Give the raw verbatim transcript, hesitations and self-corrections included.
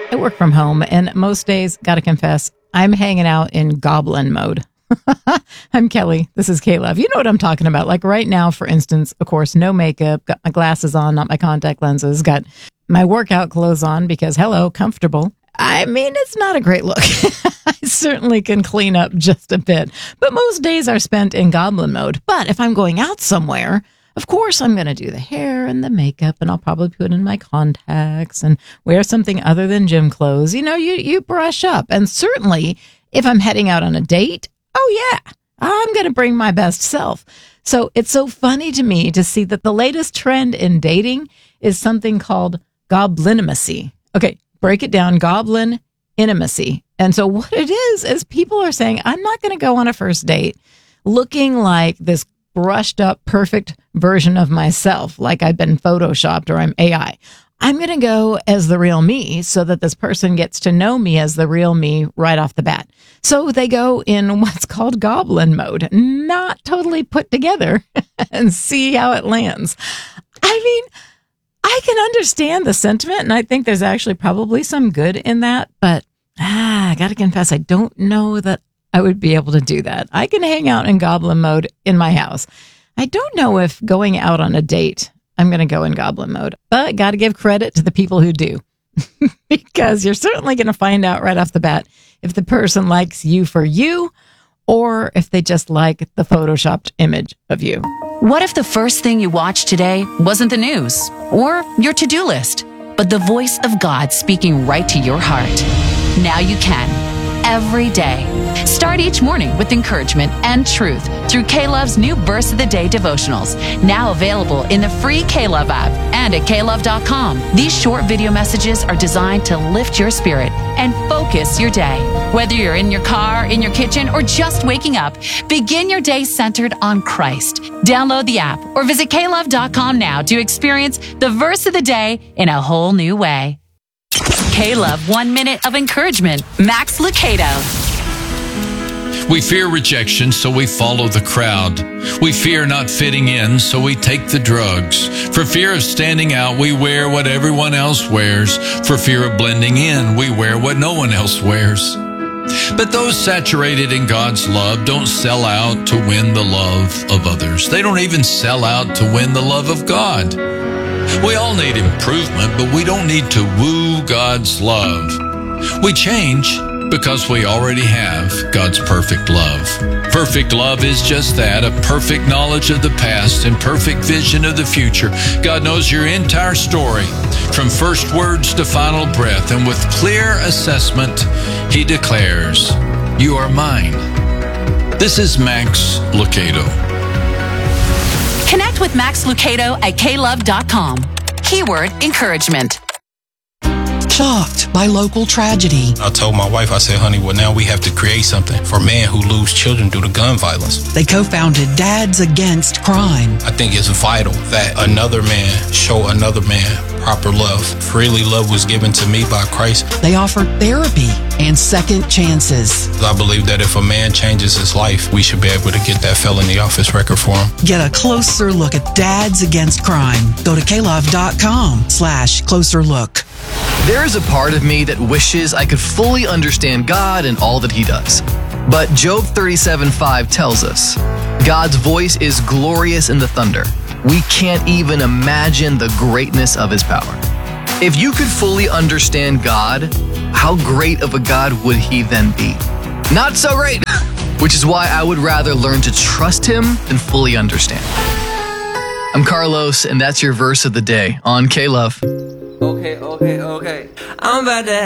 I work from home, and most days, gotta confess, I'm hanging out in goblin mode. I'm Kelly. This is K-Love. You know what I'm talking about. Like right now, for instance, of course, no makeup, got my glasses on, not my contact lenses, got my workout clothes on because, hello, comfortable. I mean, it's not a great look. I certainly can clean up just a bit, but most days are spent in goblin mode. But if I'm going out somewhere, of course, I'm going to do the hair and the makeup, and I'll probably put in my contacts and wear something other than gym clothes. You know, you, you brush up. And certainly, if I'm heading out on a date, oh yeah, I'm going to bring my best self. So it's so funny to me to see that the latest trend in dating is something called goblinimacy. Okay, break it down, goblin intimacy. And so what it is, is people are saying, I'm not going to go on a first date looking like this brushed up, perfect version of myself, like I've been photoshopped or I'm A I. I'm going to go as the real me so that this person gets to know me as the real me right off the bat. So they go in what's called goblin mode, not totally put together, and see how it lands. I mean, I can understand the sentiment, and I think there's actually probably some good in that, but ah, I got to confess, I don't know that I would be able to do that. I can hang out in goblin mode in my house. I don't know if going out on a date, I'm going to go in goblin mode, but got to give credit to the people who do, because you're certainly going to find out right off the bat if the person likes you for you or if they just like the photoshopped image of you. What if the first thing you watched today wasn't the news or your to-do list, but the voice of God speaking right to your heart? Now you can. Every day. Start each morning with encouragement and truth through K-Love's new Verse of the Day devotionals, now available in the free K-Love app and at K Love dot com. These short video messages are designed to lift your spirit and focus your day. Whether you're in your car, in your kitchen, or just waking up, begin your day centered on Christ. Download the app or visit K Love dot com now to experience the Verse of the Day in a whole new way. K-Love, one minute of encouragement. Max Lucado. We fear rejection, so we follow the crowd. We fear not fitting in, so we take the drugs. For fear of standing out, we wear what everyone else wears. For fear of blending in, we wear what no one else wears. But those saturated in God's love don't sell out to win the love of others. They don't even sell out to win the love of God. We all need improvement, but we don't need to woo God's love. We change because we already have God's perfect love. Perfect love is just that, a perfect knowledge of the past and perfect vision of the future. God knows your entire story, from first words to final breath, and with clear assessment, He declares, "You are mine." This is Max Lucado. Connect with Max Lucado at K Love dot com. Keyword encouragement. Shocked by local tragedy. I told my wife, I said, honey, well, now we have to create something for men who lose children due to gun violence. They co-founded Dads Against Crime. I think it's vital that another man show another man proper love. Freely love was given to me by Christ. They offer therapy and second chances. I believe that if a man changes his life, we should be able to get that felony off his record for him. Get a closer look at Dads Against Crime. Go to K Love dot com slash closer look. There is a part of me that wishes I could fully understand God and all that He does. But Job thirty-seven five tells us, God's voice is glorious in the thunder. We can't even imagine the greatness of His power. If you could fully understand God, how great of a God would He then be? Not so great! Which is why I would rather learn to trust Him than fully understand. I'm Carlos, and that's your verse of the day on K-Love. Okay, okay, okay. I'm about to